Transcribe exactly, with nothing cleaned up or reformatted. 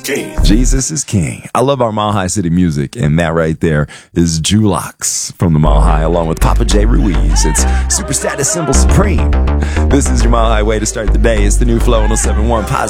king. Jesus is king. I love our Mile High City music, and that right there is Julox from the Mile High, along with Papa J. Ruiz. It's Super Status Symbol Supreme. This is your Mile High way to start the day. It's the new Flow one oh seven point one.